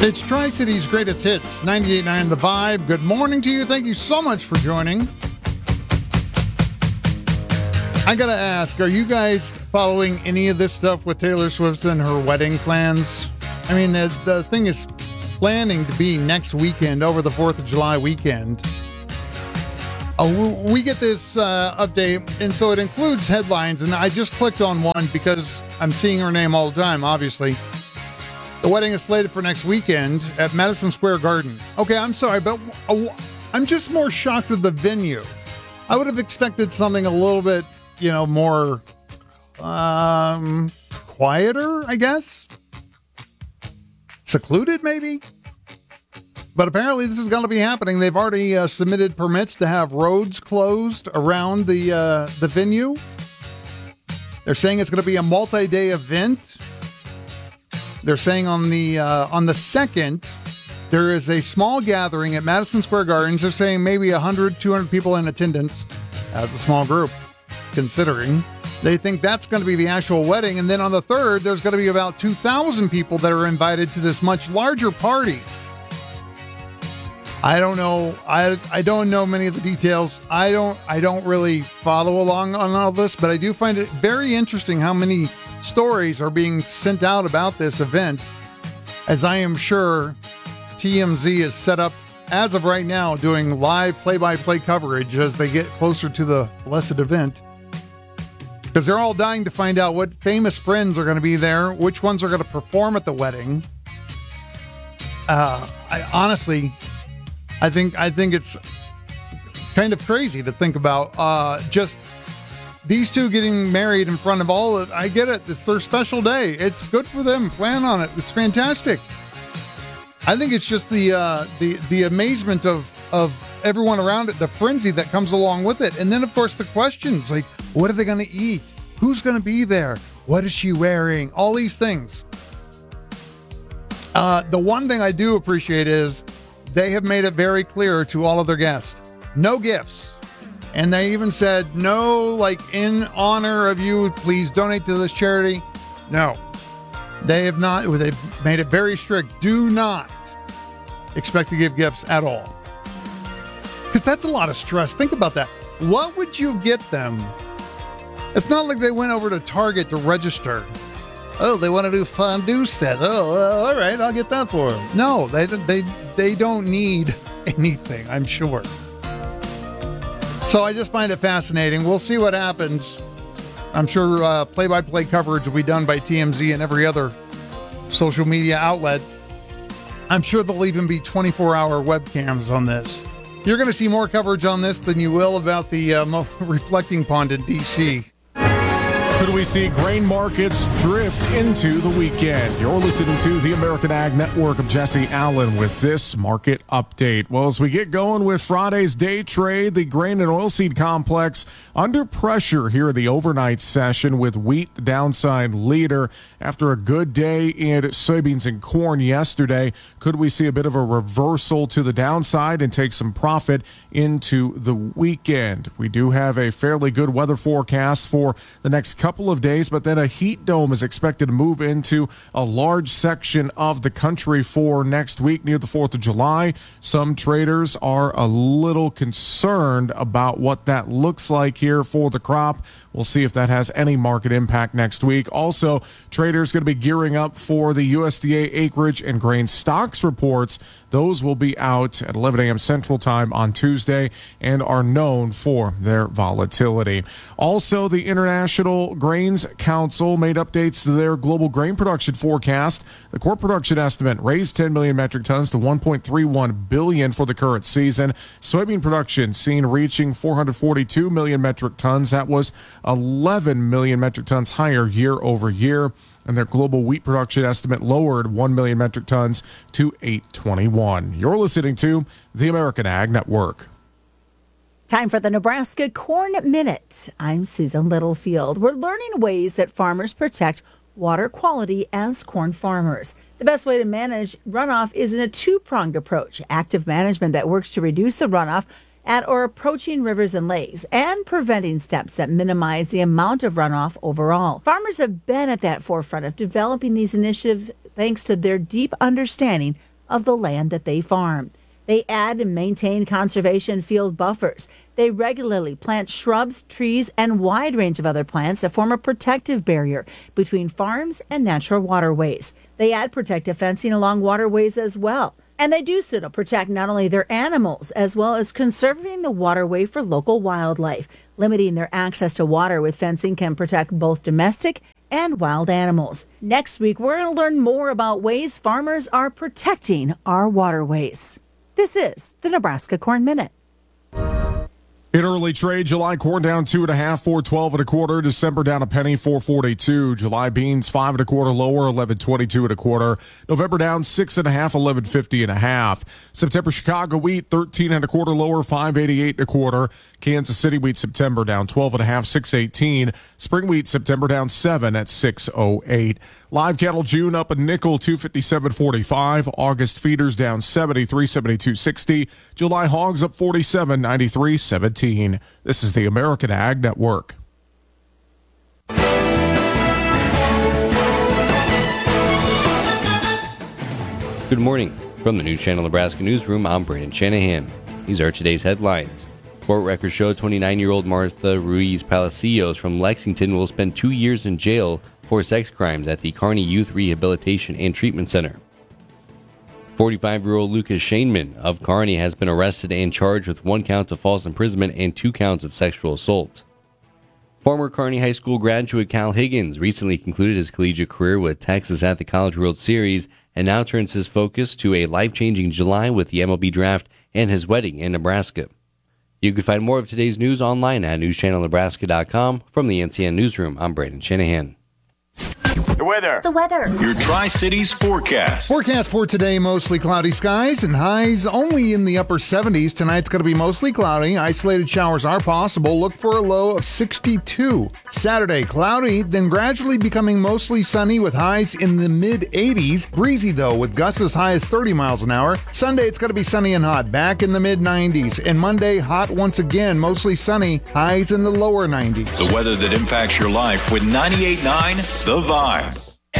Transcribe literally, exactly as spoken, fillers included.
It's Tri-City's greatest hits, ninety-eight point nine The Vibe. Good morning to you. Thank you so much for joining. I gotta ask, are you guys following any of this stuff with Taylor Swift and her wedding plans? I mean, the, the thing is planning to be next weekend, over the fourth of July weekend. Oh, we get this uh, update, and so it includes headlines, and I just clicked on one because I'm seeing her name all the time, obviously. The wedding is slated for next weekend at Madison Square Garden. Okay, I'm sorry, but I'm just more shocked at the venue. I would have expected something a little bit, you know, more um, quieter, I guess. Secluded, maybe. But apparently this is going to be happening. They've already uh, submitted permits to have roads closed around the uh, the venue. They're saying it's going to be a multi-day event. They're saying on the uh, on the second, there is a small gathering at Madison Square Gardens. They're saying maybe one hundred, two hundred people in attendance as a small group, considering. They think that's going to be the actual wedding. And then on the third, there's going to be about two thousand people that are invited to this much larger party. I don't know. I I don't know many of the details. I don't I don't really follow along on all this, but I do find it very interesting how many stories are being sent out about this event, as I am sure T M Z is set up as of right now doing live play-by-play coverage as they get closer to the blessed event, because they're all dying to find out what famous friends are going to be there, which ones are going to perform at the wedding. Uh, I honestly, I think I think it's kind of crazy to think about. Uh, just these two getting married in front of all of, I get it. It's their special day. It's good for them. Plan on it. It's fantastic. I think it's just the uh, the the amazement of of everyone around it, the frenzy that comes along with it, and then of course the questions like, what are they going to eat? Who's going to be there? What is she wearing? All these things. Uh, the one thing I do appreciate is they have made it very clear to all of their guests, no gifts. And they even said, no, like, in honor of you, please donate to this charity. No, they have not. They've made it very strict. Do not expect to give gifts at all. Because that's a lot of stress. Think about that. What would you get them? It's not like they went over to Target to register. Oh, they want to do fondue set. Oh, uh, all right, I'll get that for them. No, they, they, they don't need anything, I'm sure. So I just find it fascinating. We'll see what happens. I'm sure uh, play-by-play coverage will be done by T M Z and every other social media outlet. I'm sure there'll even be twenty-four hour webcams on this. You're going to see more coverage on this than you will about the uh, reflecting pond in D C Could we see grain markets drift into the weekend? You're listening to the American Ag Network. of Jesse Allen with this market update. Well, as we get going with Friday's day trade, the grain and oilseed complex under pressure here in the overnight session, with wheat the downside leader after a good day in soybeans and corn yesterday. Could we see a bit of a reversal to the downside and take some profit into the weekend? We do have a fairly good weather forecast for the next couple couple of days, but then a heat dome is expected to move into a large section of the country for next week near the fourth of July. Some traders are a little concerned about what that looks like here for the crop. We'll see if that has any market impact next week. Also, traders going to be gearing up for the U S D A acreage and grain stocks reports. Those will be out at eleven a.m. Central Time on Tuesday and are known for their volatility. Also, the International Grains Council made updates to their global grain production forecast. The core production estimate raised ten million metric tons to one point three one billion for the current season. Soybean production seen reaching four hundred forty-two million metric tons. That was eleven million metric tons higher year over year. And their global wheat production estimate lowered one million metric tons to eight twenty-one. You're listening to the American Ag Network. Time for the Nebraska Corn Minute. I'm Susan Littlefield. We're learning ways that farmers protect water quality as corn farmers. The best way to manage runoff is in a two-pronged approach: active management that works to reduce the runoff at or approaching rivers and lakes, and preventing steps that minimize the amount of runoff overall. Farmers have been at that forefront of developing these initiatives thanks to their deep understanding of the land that they farm. They add and maintain conservation field buffers. They regularly plant shrubs, trees, and a wide range of other plants that form a protective barrier between farms and natural waterways. They add protective fencing along waterways as well. And they do so to protect not only their animals, as well as conserving the waterway for local wildlife. Limiting their access to water with fencing can protect both domestic and wild animals. Next week, we're going to learn more about ways farmers are protecting our waterways. This is the Nebraska Corn Minute. In early trade, July corn down two and a half, four twelve and a quarter. December down a penny, four forty-two. July beans five and a quarter lower, eleven twenty-two and a quarter. November down six and a half, eleven fifty and a half. September Chicago wheat thirteen and a quarter lower, five eighty-eight and a quarter. Kansas City wheat September down twelve and a half, six eighteen. Spring wheat September down seven at six oh eight. Live cattle June up a nickel, two fifty-seven forty-five. August feeders down seventy, three seventy-two sixty. July hogs up forty-seven, ninety-three seventeen. This is the American Ag Network. Good morning. From the News Channel Nebraska Newsroom, I'm Brandon Shanahan. These are today's headlines. Court records show twenty-nine-year-old Martha Ruiz Palacios from Lexington will spend two years in jail for sex crimes at the Kearney Youth Rehabilitation and Treatment Center. forty-five-year-old Lucas Shaneman of Kearney has been arrested and charged with one count of false imprisonment and two counts of sexual assault. Former Kearney High School graduate Cal Higgins recently concluded his collegiate career with Texas at the College World Series and now turns his focus to a life-changing July with the M L B draft and his wedding in Nebraska. You can find more of today's news online at news channel nebraska dot com. From the N C N Newsroom, I'm Brandon Shanahan. The weather. The weather. Your Tri-Cities forecast. Forecast for today, mostly cloudy skies and highs only in the upper seventies. Tonight's going to be mostly cloudy. Isolated showers are possible. Look for a low of sixty-two. Saturday, cloudy, then gradually becoming mostly sunny with highs in the mid eighties. Breezy, though, with gusts as high as thirty miles an hour. Sunday, it's going to be sunny and hot, back in the mid nineties. And Monday, hot once again, mostly sunny, highs in the lower nineties. The weather that impacts your life with ninety-eight point nine The Vibe.